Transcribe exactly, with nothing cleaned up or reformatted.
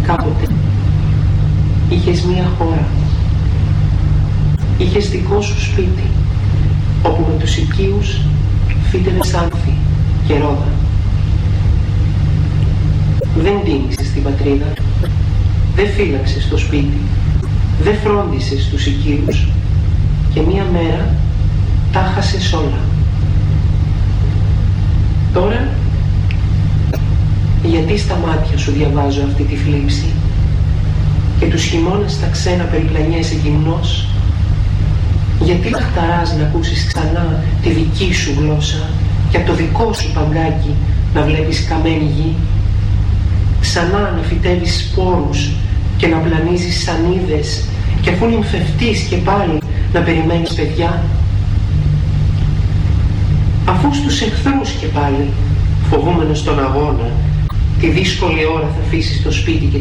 Κάποτε είχες μία χώρα, είχες δικό σου σπίτι, όπου με τους οικείους φύτευες άνθη και ρόδα. Δεν τίμησες την πατρίδα, δεν φύλαξες το σπίτι, δεν φρόντισες τους οικείους και μία μέρα τα χάσες όλα. Τώρα, γιατί στα μάτια σου διαβάζω αυτή τη θλίψη και τους χειμώνες στα ξένα περιπλανιέσαι γυμνός? Γιατί λαχταράς να ακούσεις ξανά τη δική σου γλώσσα και από το δικό σου παγκάκι να βλέπεις καμένη γη? Ξανά να φυτεύεις σπόρους και να πλανίζεις σανίδες και αφού νυμφευτείς και πάλι να περιμένεις παιδιά? Αφού στους εχθρούς και πάλι, φοβούμενος τον αγώνα, τη δύσκολη ώρα θα αφήσεις το σπίτι και